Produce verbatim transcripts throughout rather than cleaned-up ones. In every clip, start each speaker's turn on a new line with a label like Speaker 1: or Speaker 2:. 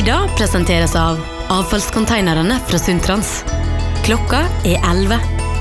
Speaker 1: Nyda presenteres av avfallskonteinerne fra Suntrans. Klokka er elleve.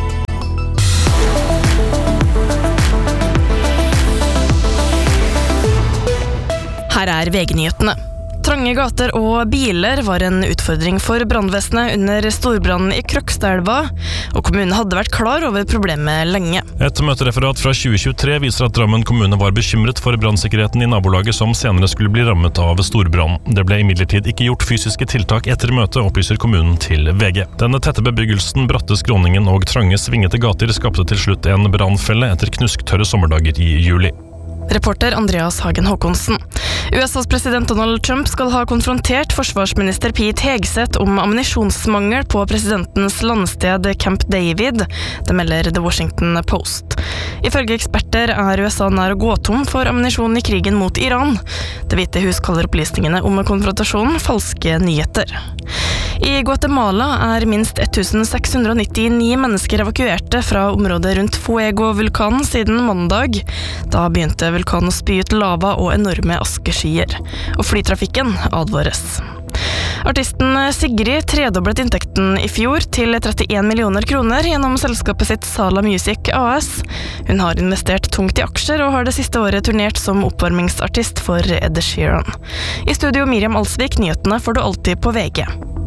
Speaker 2: Her er V G-nyhetene. Trange gater og biler var en utfordring for brandvesenet under storbrannen i Krokstadelva, og kommunen hadde vært klar over problemet lenge.
Speaker 3: Et møtereferat fra tjue tjuetre viser at Drammen kommune var bekymret for brannsikkerheten i nabolaget som senere skulle bli rammet av storbrann. Det ble imidlertid ikke gjort fysiske tiltak etter møtet, opplyser kommunen til V G. Denne tette bebyggelsen, bratte skråningen og trange svingete gater skapte til slutt en brannfelle etter knusktørre sommerdager i juli.
Speaker 2: Reporter Andreas Hagen Håkonsen. U S A's president Donald Trump skal ha konfrontert forsvarsminister Pete Hegseth om ammunisjonsmangel på presidentens landsted Camp David, det melder The Washington Post. Ifølge eksperter er U S A nær å gå tom for ammunisjon i krigen mot Iran. Det hvite hus kaller opplysningene om konfrontasjonen falske nyheter. I Guatemala er minst seks hundre nittini mennesker evakuerte fra området rundt Fuego-vulkanen siden mandag. Da begynte vulkanen å spy ut lava og enorme askeskyer, og flytrafikken advares. Artisten Sigrid tredoblet inntekten i fjor til trettien millioner kroner gjennom selskapet sitt Sala Music A S. Hun har investert tungt i aksjer og har det siste året turnert som oppvarmingsartist for Ed Sheeran. I studio Miriam Alsvik, nyhetene får du alltid på V G.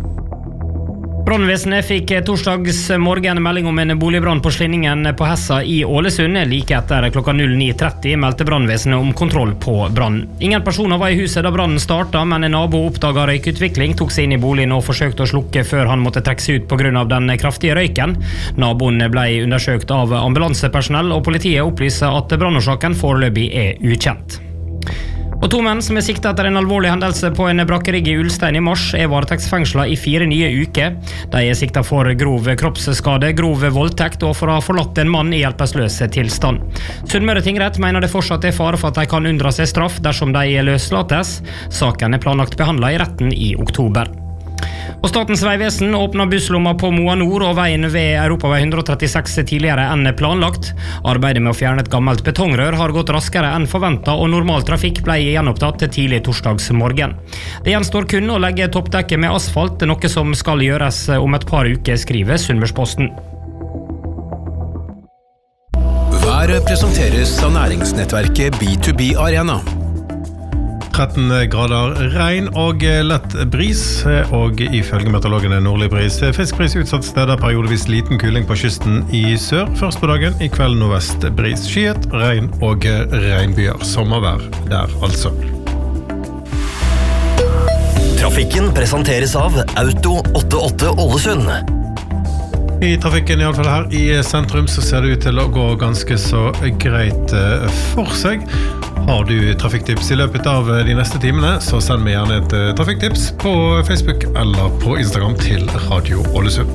Speaker 4: Brannvesenet fikk torsdags morgen melding om en boligbrann på Slinningen på Hessa i Ålesund. Like etter klokka ni tretti meldte brannvesenet om kontroll på brann. Ingen personer var i huset da brannen startet, men en nabo oppdaget røykutvikling, tok seg inn i boligen og forsøkte å slukke før han måtte trekke seg ut på grunn av den kraftige røyken. Naboen ble undersøkt av ambulansepersonell, og politiet opplyser at brannårsaken foreløpig er ukjent. Og to menn som er siktet etter en alvorlig hendelse på en brakkerigg i Ulstein i mars er varetektsfengslet i fire nye uker. De er siktet for grov kroppsskade, grov voldtekt og for å ha forlatt en mann i hjelpeløs tilstand. Sunnmøre tingrett mener det fortsatt er fare for at de kan unndra seg straff dersom de løslates. Saken er planlagt behandlet i retten i oktober. Og Statens vegvesen åpner busslomma på Moa Nord og veien ved Europavei ett trettiseks tidligere enn planlagt. Arbeidet med å fjerne et gammelt betongrør har gått raskere enn forventet, og normal trafikk ble gjenopptatt tidlig torsdags morgen. Det gjenstår kun å legge toppdekket med asfalt, noe som skal gjøres om et par uker, skriver Sunnmørsposten.
Speaker 5: Været presenteres av næringsnettverket B to B Arena.
Speaker 6: tretten grader regn og lett bris, og ifølge meteorologene nordlig bris. Fiskbris utsatt steder, periodevis liten kuling på kysten i sør. Først på dagen, i kveld nordvest bris. Skyet, regn og regnbyer. Sommervær der altså.
Speaker 7: Trafikken presenteres av Auto åttiåtte Ålesund.
Speaker 6: I trafikken, i alle fall her i sentrum, så ser det ut til å gå ganske så greit for seg. Har du trafikktips i løpet av de neste timene, så send meg gjerne et trafikktips på Facebook eller på Instagram til Radio Ålesund.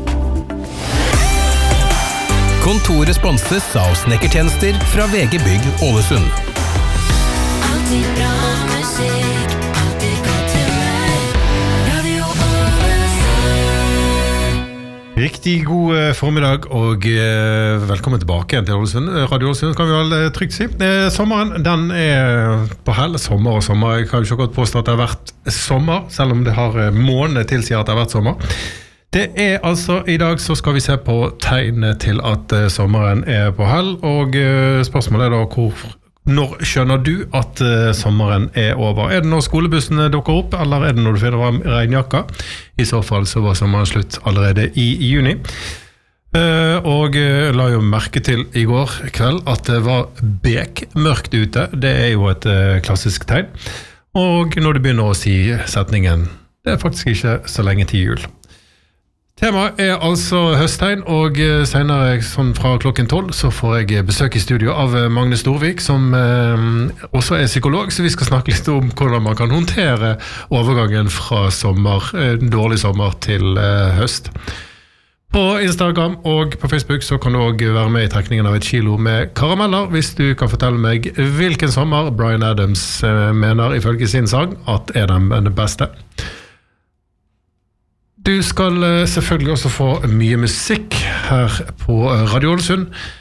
Speaker 5: Kontoret sponses av snekkertjenester fra V G Bygg Ålesund.
Speaker 8: Alltid bra musikk, alltid godt humør. Radio Ålesund.
Speaker 6: Riktig god formiddag og velkommen tilbake igjen til Ålesund. Radio Ålesund kan vi vel trygt si. Sommeren, den er på hell. Sommer og sommer. Jeg kan jo ikke godt påstå at det har vært sommer, selv om det har måneder tilsier at det har vært sommer. Det er altså, i dag så skal vi se på tegn til at sommeren er på hell, og spørsmålet er da hvor Når skjønner du at uh, sommeren er over? Er det når skolebussene dukker opp, eller er det når du finner av regnjakka? I så fall så var sommeren slutt allerede i, i juni. Uh, og uh, la jo merke til i går kveld at det var bekmørkt ute. Det er jo et uh, klassisk tegn. Og når du begynner å si setningen, det er faktisk ikke så lenge til jul. Temaet er altså høsttegn, og senere sånn fra klokken tolv så får jeg besøk i studio av Magne Storvik, som eh, også er psykolog, så vi skal snakke litt om hvordan man kan håndtere overgangen fra sommer, eh, dårlig sommer til eh, høst. På Instagram og på Facebook så kan du også være med i trekningen av et kilo med karameller, hvis du kan fortelle meg hvilken sommer Bryan Adams eh, mener ifølge sin sang at er den, den beste. Du skal selvfølgelig også få mye musikk her på Radio Ålesund.